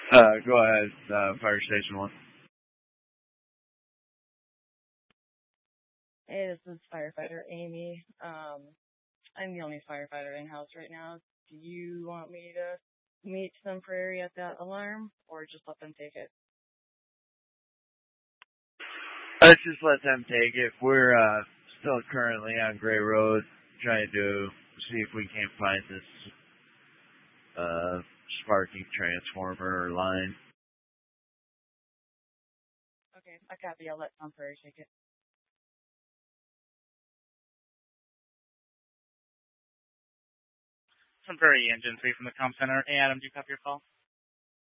Go ahead, Fire Station 1. Hey, this is firefighter Amy. I'm the only firefighter in house right now. Do you want me to meet some Prairie at that alarm, or just let them take it? Let's just let them take it. We're still currently on Gray Road trying to see if we can't find this sparking transformer or line. Okay, I copy. I'll let Tom Prairie take it. Sun Prairie Engine 3 from the comm center. Hey, Adam, do you copy your call?